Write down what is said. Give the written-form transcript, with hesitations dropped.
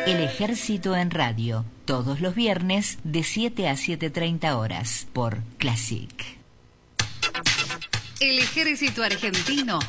El Ejército en Radio, todos los viernes de 7 a 7:30 horas por Classic. El Ejército Argentino